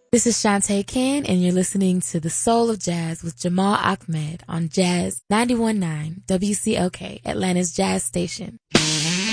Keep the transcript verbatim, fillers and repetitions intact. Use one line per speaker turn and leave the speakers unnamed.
This is Shantae Ken, and you're listening to The Soul of Jazz with Jamal Ahmed on Jazz ninety-one point nine W C L K, Atlanta's Jazz Station.